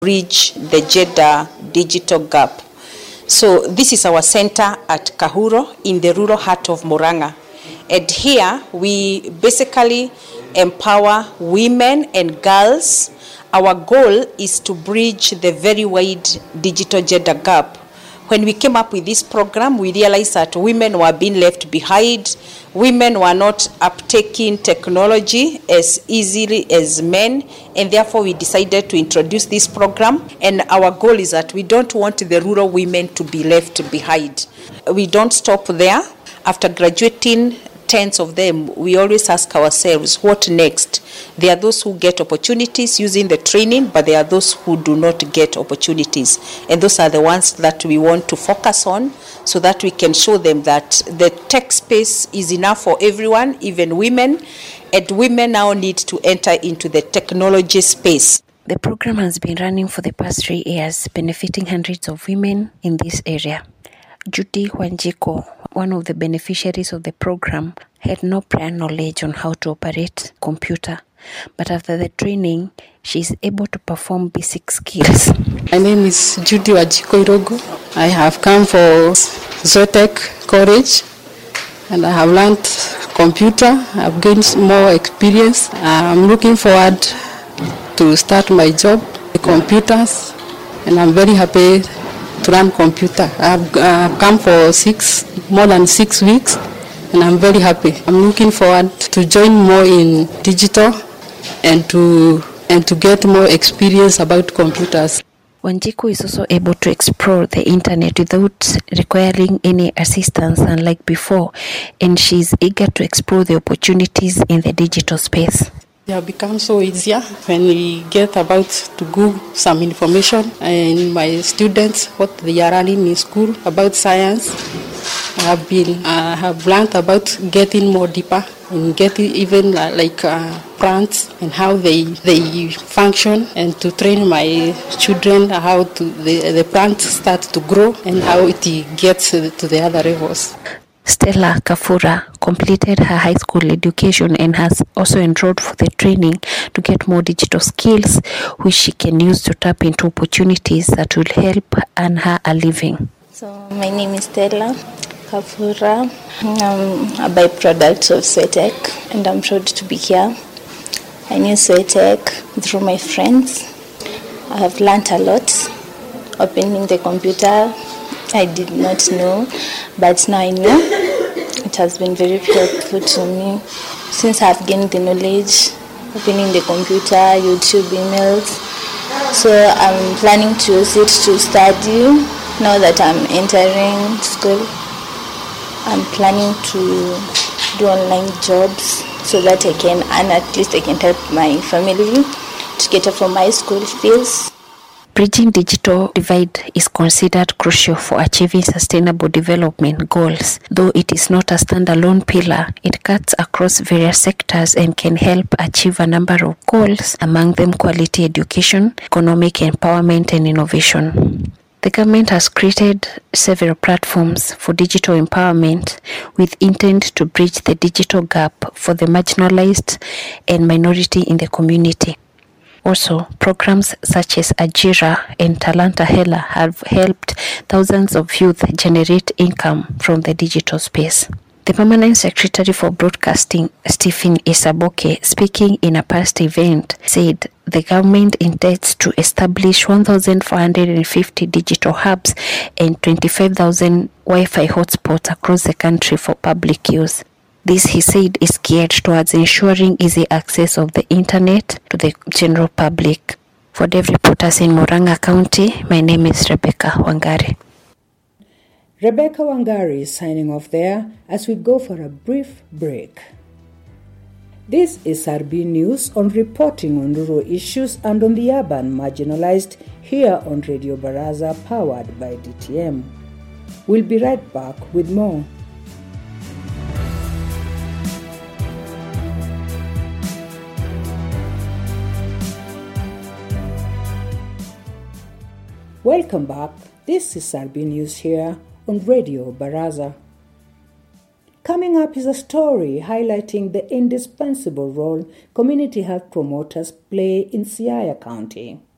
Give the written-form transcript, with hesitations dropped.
bridge the gender digital gap. So this is our center at Kahuro in the rural heart of Murang'a. And here we basically empower women and girls. Our goal is to bridge the very wide digital gender gap. When we came up with this program, we realized that women were being left behind. Women were not uptaking technology as easily as men, and therefore we decided to introduce this program. And our goal is that we don't want the rural women to be left behind. We don't stop there. After graduating tens of them, we always ask ourselves, what next? There are those who get opportunities using the training, but there are those who do not get opportunities. And those are the ones that we want to focus on so that we can show them that the tech space is enough for everyone, even women, and women now need to enter into the technology space. The program has been running for the past 3 years, benefiting hundreds of women in this area. Judy Wanjiko, one of the beneficiaries of the program, had no prior knowledge on how to operate computer, but after the training, she is able to perform basic skills. My name is Judy Wanjiko Irogo. I have come for Zotech College, and I have learned computer. I've gained more experience. I'm looking forward to start my job, the computers, and I'm very happy to run computer. I've come for more than 6 weeks, and I'm very happy. I'm looking forward to join more in digital and to get more experience about computers. Wanjiku is also able to explore the internet without requiring any assistance, unlike before, and she's eager to explore the opportunities in the digital space. It has become so easier when we get about to Google some information and my students, what they are learning in school about science. I have learned about getting more deeper and getting even plants and how they function, and to train my children how the plants start to grow and how it gets to the other levels. Stella Kafura completed her high school education and has also enrolled for the training to get more digital skills, which she can use to tap into opportunities that will help earn her a living. So my name is Stella Kafura. I'm a byproduct of Swetech, and I'm proud to be here. I knew Swetech through my friends. I have learned a lot. Opening the computer, I did not know, but now I know. It has been very helpful to me since I've gained the knowledge, opening the computer, YouTube, emails. So I'm planning to use it to study. Now that I'm entering school, I'm planning to do online jobs so that I can, and at least I can help my family to get up from my school fees. Bridging digital divide is considered crucial for achieving sustainable development goals. Though it is not a standalone pillar, it cuts across various sectors and can help achieve a number of goals, among them quality education, economic empowerment, and innovation. The government has created several platforms for digital empowerment with intent to bridge the digital gap for the marginalized and minority in the community. Also, programs such as Ajira and Talanta Hela have helped thousands of youth generate income from the digital space. The Permanent Secretary for Broadcasting, Stephen Isaboke, speaking in a past event, said the government intends to establish 1,450 digital hubs and 25,000 Wi-Fi hotspots across the country for public use. This, he said, is geared towards ensuring easy access of the internet to the general public. For Dev Reporters in Murang'a County, my name is Rebecca Wangari. Rebecca Wangari is signing off there as we go for a brief break. This is RB News on reporting on rural issues and on the urban marginalized here on Radio Baraza, powered by DTM. We'll be right back with more. Welcome back. This is RB News here on Radio Baraza. Coming up is a story highlighting the indispensable role community health promoters play in Siaya County.